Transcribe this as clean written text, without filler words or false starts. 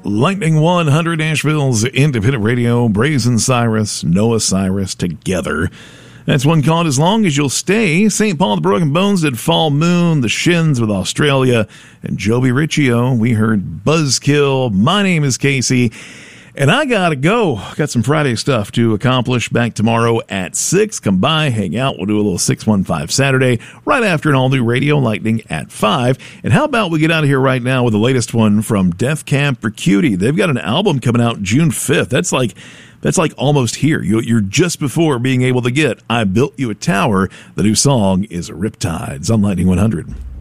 Lightning 100, Nashville's independent radio, Brazen Cyrus, Noah Cyrus together. That's one called As Long As You'll Stay. St. Paul, the Broken Bones did Fall Moon, The Shins with Australia, and Joby Riccio, we heard Buzzkill. My name is Casey, and I gotta go. Got some Friday stuff to accomplish. Back tomorrow at 6. Come by, hang out. We'll do a little 615 Saturday right after an all-new Radio Lightning at 5. And how about we get out of here right now with the latest one from Death Cab for Cutie. They've got an album coming out June 5th. That's like almost here. You're just before being able to get I Built You a Tower. The new song is Riptides on Lightning 100.